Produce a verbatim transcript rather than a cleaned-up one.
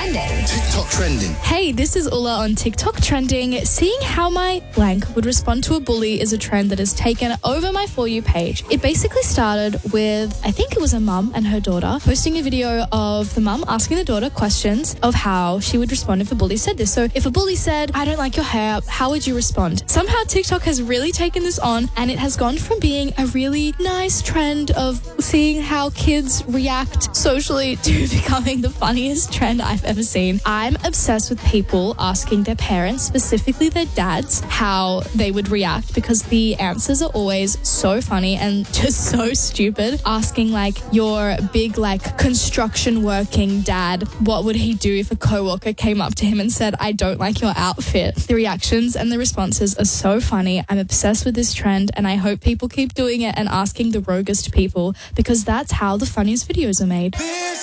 Trending. TikTok Trending. Hey, this is Ulla on TikTok Trending. Seeing how my blank would respond to a bully is a trend that has taken over my For You page. It basically started with, I think it was a mum and her daughter, posting a video of the mum asking the daughter questions of how she would respond if a bully said this. So if a bully said, "I don't like your hair," how would you respond? Somehow TikTok has really taken this on, and it has gone from being a really nice trend of seeing how kids react socially to becoming the funniest trend I've ever seen. I'm obsessed with people asking their parents, specifically their dads, how they would react, because the answers are always so funny and just so stupid. Asking like your big like construction working dad, what would he do if a coworker came up to him and said, "I don't like your outfit?" The reactions and the responses are so funny. I'm obsessed with this trend, and I hope people keep doing it and asking the roguest people, because that's how the funniest videos are made.